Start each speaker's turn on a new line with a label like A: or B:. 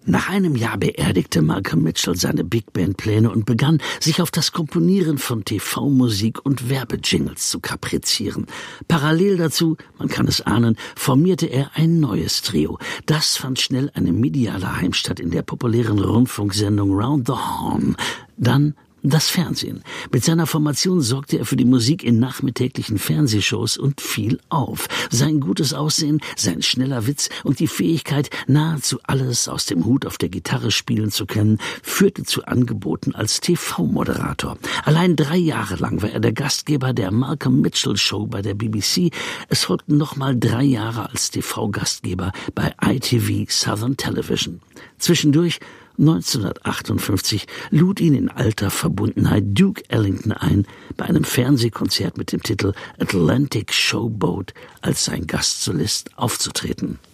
A: Nach einem Jahr beerdigte Malcolm Mitchell seine Big-Band-Pläne und begann, sich auf das Komponieren von TV-Musik und Werbejingles zu kaprizieren. Parallel dazu, man kann es ahnen, formierte er ein neues Trio. Das fand schnell eine mediale Heimstatt in der populären Rundfunksendung Round the Horn. Dann das Fernsehen. Mit seiner Formation sorgte er für die Musik in nachmittäglichen Fernsehshows und fiel auf. Sein gutes Aussehen, sein schneller Witz und die Fähigkeit, nahezu alles aus dem Hut auf der Gitarre spielen zu können, führte zu Angeboten als TV-Moderator. Allein 3 Jahre lang war er der Gastgeber der Malcolm Mitchell Show bei der BBC. Es folgten nochmal 3 Jahre als TV-Gastgeber bei ITV Southern Television. Zwischendurch 1958 lud ihn in alter Verbundenheit Duke Ellington ein, bei einem Fernsehkonzert mit dem Titel Atlantic Showboat als sein Gastsolist aufzutreten.